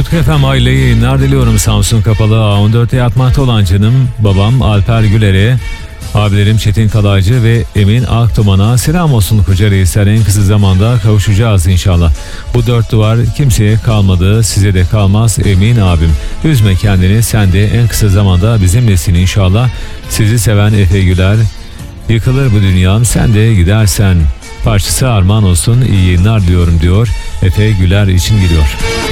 Utku FM hayırlı yayınlar diliyorum. Samsun Kapalı A14'te yatmakta olan canım babam Alper Güler'e, abilerim Çetin Kalaycı ve Emin Aktuman'a selam olsun koca reisler. En kısa zamanda kavuşacağız inşallah. Bu dört duvar kimseye kalmadı, size de kalmaz Emin abim. Üzme kendini, sen de en kısa zamanda bizimlesin inşallah. Sizi seven Efe Güler. Yıkılır bu dünyam, sen de gidersen. Parçası armağan olsun, iyi yayınlar diyorum diyor. Efe Güler için giriyor.